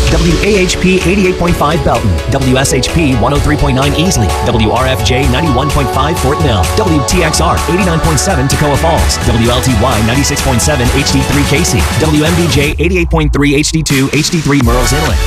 WAHP 88.5 Belton, WSHP 103.9 Easley, WRFJ 91.5 Fort Mill, WTXR 89.7 Toccoa Falls, WLTY 96.7 HD3 Casey, WMBJ 88.3 HD2 HD3 Murrells Inlet,